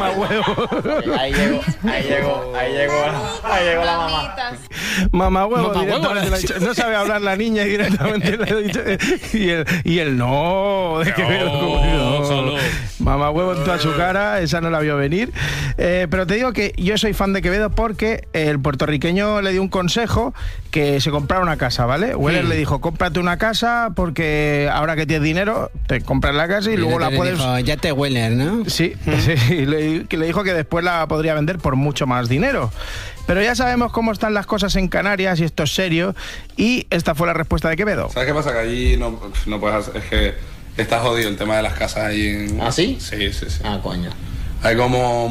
mamá huevo. Ahí llegó la mamá. Mamá huevo, Mamá directamente huevo, le ha dicho. No sabe hablar la niña y directamente le ha dicho. Y el no, de Quevedo. Solo. Mamá huevo en toda su cara, esa no la vio venir. Pero te digo que yo soy fan de Quevedo porque el puertorriqueño le dio un consejo que se comprara una casa, ¿vale? Weller le dijo, cómprate una casa porque ahora que tienes dinero, te compras la casa y luego la puedes... Dijo, ya te Weller, ¿no? Sí, sí, le dijo que después la podría vender por mucho más dinero. Pero ya sabemos cómo están las cosas en Canarias y esto es serio. Y esta fue la respuesta de Quevedo. ¿Sabes qué pasa? Que allí no puedes hacer... Es que está jodido el tema de las casas allí en... ¿Ah, sí? Sí. Ah, coño. Hay como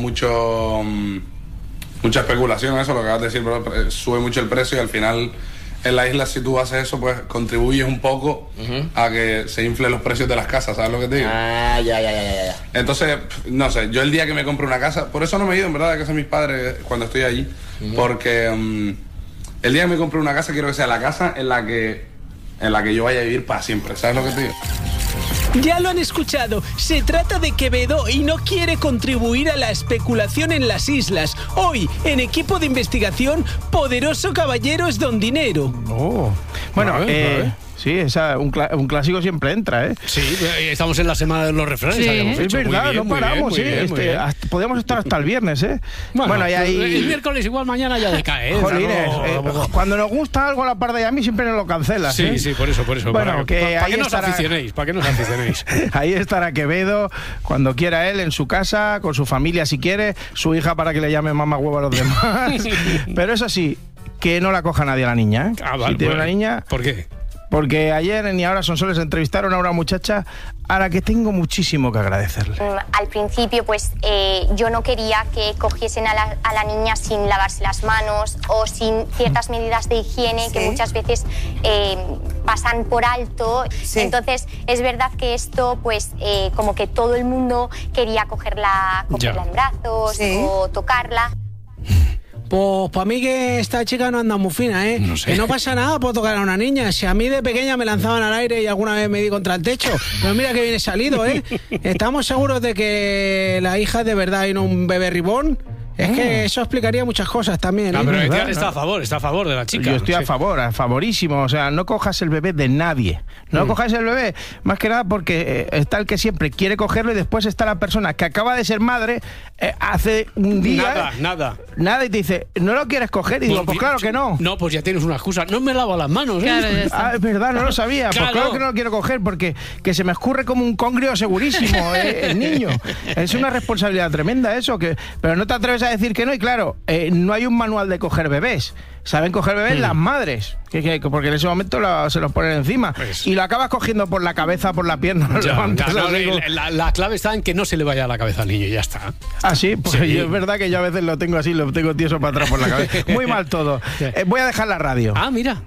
mucha especulación, eso lo que acabas de decir, pero sube mucho el precio y al final en la isla, si tú haces eso, pues contribuyes un poco a que se inflen los precios de las casas, ¿sabes lo que te digo? Ah, ya. Entonces, no sé, yo el día que me compre una casa, por eso no me he ido en verdad de casa de mis padres cuando estoy allí, porque el día que me compre una casa quiero que sea la casa en la que yo vaya a vivir para siempre, ¿sabes lo que te digo? Ya lo han escuchado, se trata de Quevedo y no quiere contribuir a la especulación en las islas. Hoy, en equipo de investigación, Poderoso Caballero es Don Dinero. Oh. Bueno, sí, un clásico siempre entra, ¿eh? Sí, estamos en la semana de los refranes. Sí. Es verdad, no paramos, sí. Podemos estar hasta el viernes, ¿eh? Bueno, y ahí... el miércoles igual mañana ya decae, ¿eh? Jolines, cuando nos gusta algo a la par de a mí siempre nos lo cancelas. Sí, por eso. Bueno, para que ahí que nos estará... aficionéis, para que nos aficionéis. Ahí estará Quevedo, cuando quiera él, en su casa, con su familia si quiere, su hija para que le llame mamá huevo a los demás. Pero eso sí, que no la coja nadie a la niña, ¿eh? Vale, si tiene una niña... ¿Por qué? Porque ayer ni ahora Sonsoles entrevistaron a una muchacha a la que tengo muchísimo que agradecerle. Al principio, pues yo no quería que cogiesen a la niña sin lavarse las manos o sin ciertas medidas de higiene que muchas veces pasan por alto. Sí. Entonces, es verdad que esto, pues, como que todo el mundo quería cogerla en brazos o tocarla. Pues para mí que esta chica no anda muy fina, ¿eh? No sé. Que no pasa nada por tocar a una niña. Si a mí de pequeña me lanzaban al aire y alguna vez me di contra el techo. Pero mira que viene salido, ¿eh? ¿Estamos seguros de que la hija es de verdad y no un bebé ribón? Es que eso explicaría muchas cosas también, ¿eh? No, pero Etiar está a favor de la chica. Yo estoy a favorísimo. O sea, no cojas el bebé de nadie. No cojas el bebé, más que nada porque está el que siempre quiere cogerlo y después está la persona que acaba de ser madre hace un día... Nada. Nada, y te dice, ¿no lo quieres coger? Y digo, pues claro que no. No, pues ya tienes una excusa. No me lavo las manos, ¿eh? Claro, ya está. Es verdad, no lo sabía. Claro. Pues claro que no lo quiero coger porque que se me escurre como un congrio segurísimo el niño. Es una responsabilidad tremenda eso, pero no te atreves a decir que no. Y claro, no hay un manual de coger bebés. Saben coger bebés las madres, porque en ese momento se los ponen encima. Pues. Y lo acabas cogiendo por la cabeza, por la pierna. La clave está en que no se le vaya a la cabeza al niño y ya está. Ah, sí, pues sí. Es verdad que yo a veces lo tengo así, lo tengo tieso para atrás por la cabeza. Muy mal todo. Voy a dejar la radio. Ah, mira,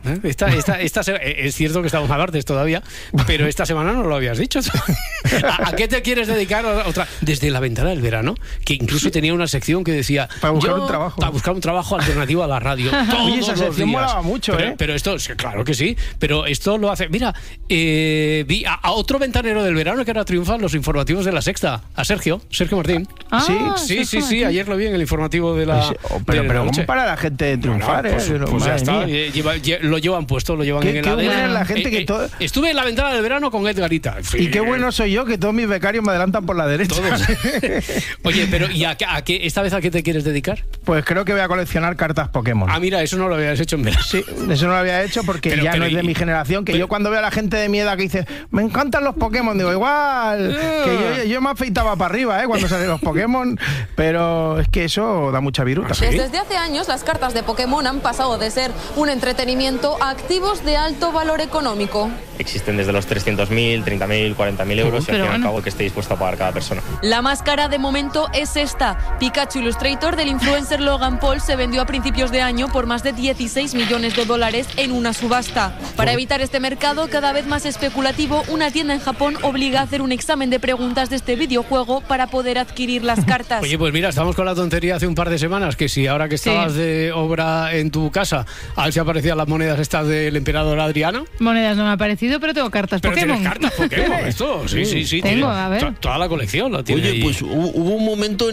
es cierto que estamos a martes todavía, pero esta semana no lo habías dicho. ¿A qué te quieres dedicar otra? Desde la ventana del verano, que incluso tenía una sección que decía... Para buscar un trabajo. Para buscar un trabajo alternativo a la radio. Oye, esa sección molaba mucho, pero esto, claro que sí, pero esto lo hace... Mira, vi a otro ventanero del verano que ahora triunfa en los informativos de La Sexta, a Sergio Martín. Sí, ayer lo vi en el informativo de la... Pero ¿cómo para la gente de triunfar? Pues ya está, lo llevan puesto, lo llevan en el ADN. Buena es la gente que estuve en la ventana del verano con Edgarita. Y qué bueno soy yo, que todos mis becarios me adelantan por la derecha. Todos. Oye, pero ¿y esta vez a qué te quieres dedicar? Pues creo que voy a coleccionar cartas Pokémon. Ah, mira, eso no lo habías hecho en verano. Sí, eso no lo había hecho porque ya no es de mi generación, que yo cuando veo a la gente de mi edad que dice, me encantan los Pokémon, digo, igual, que yo me afeitaba para arriba, cuando salían los Pokémon, pero es que eso da mucha viruta. ¿Sí? Desde hace años las cartas de Pokémon han pasado de ser un entretenimiento a activos de alto valor económico. Existen desde los 300.000, 30.000, 40.000 euros y al fin y al cabo que esté dispuesto a pagar cada persona. La más cara de momento es esta. Pikachu Illustrator del influencer Logan Paul se vendió a principios de año por más de 16 millones de dólares en una subasta. Para evitar este mercado cada vez más especulativo, una tienda en Japón obliga a hacer un examen de preguntas de este videojuego para poder adquirir las cartas. Oye, pues mira, estamos con la tontería hace un par de semanas, que si ahora que estabas de obra en tu casa, a ver si aparecían las monedas estas del emperador Adriano. Monedas no me ha parecido, pero tengo cartas Pokémon. ¿Tienes cartas Pokémon? Esto, sí. Tengo, a ver. Toda la colección la tiene. Oye, pues hubo un momento